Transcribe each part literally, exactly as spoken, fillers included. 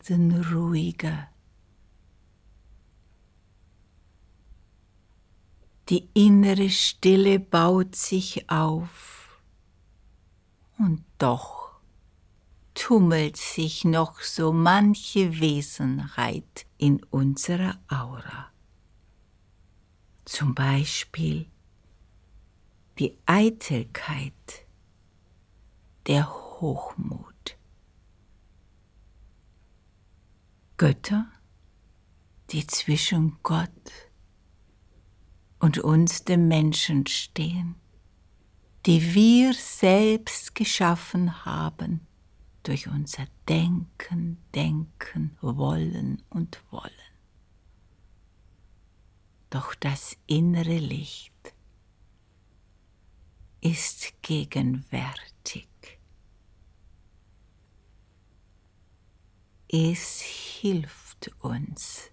werden ruhiger. Die innere Stille baut sich auf und doch tummelt sich noch so manche Wesenheit in unserer Aura. Zum Beispiel die Eitelkeit, der Hochmut. Götter, die zwischen Gott und uns, dem Menschen, stehen, die wir selbst geschaffen haben durch unser Denken, Denken, Wollen und Wollen. Doch das innere Licht ist gegenwärtig. Es hilft uns,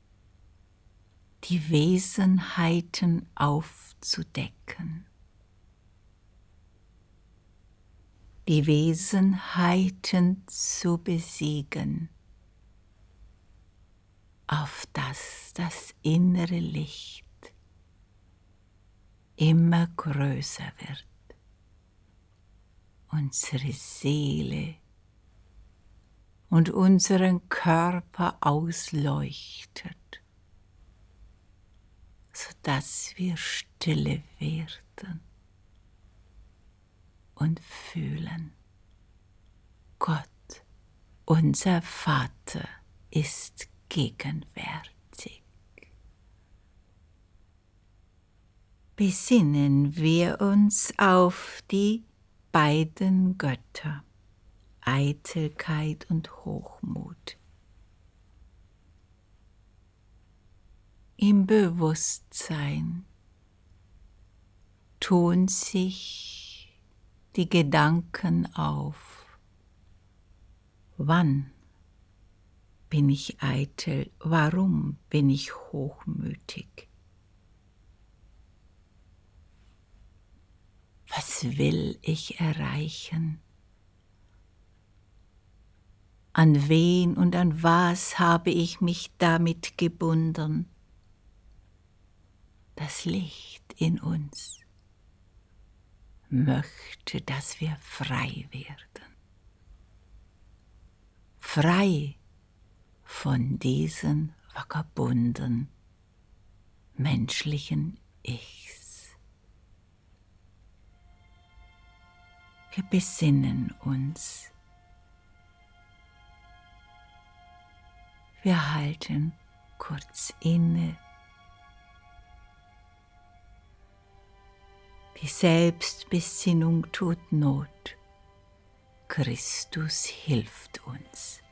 die Wesenheiten aufzudecken. Die Wesenheiten zu besiegen, auf dass das innere Licht immer größer wird, unsere Seele und unseren Körper ausleuchtet, sodass wir stille werden und fühlen, Gott, unser Vater, ist gegenwärtig. Besinnen wir uns auf die beiden Götter, Eitelkeit und Hochmut. Im Bewusstsein tun sich die Gedanken auf. Wann bin ich eitel? Warum bin ich hochmütig? Was will ich erreichen? An wen und an was habe ich mich damit gebunden? Das Licht in uns möchte, dass wir frei werden. Frei von diesen vagabunden menschlichen Ichs. Wir besinnen uns. Wir halten kurz inne. Die Selbstbesinnung tut Not. Christus hilft uns.